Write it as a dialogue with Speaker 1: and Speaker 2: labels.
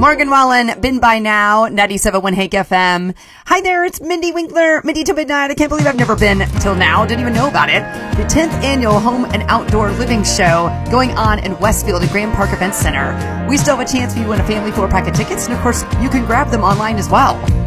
Speaker 1: Morgan Wallen, been by now, 97.1 Hake FM. Hi there, it's Mindy Winkler, Mindy to Midnight. I can't believe I've never been till now, didn't even know about it. The 10th annual Home and Outdoor Living Show going on in Westfield at Grand Park Event Center. We still have a chance for you to win a family 4-pack of tickets, and of course, you can grab them online as well.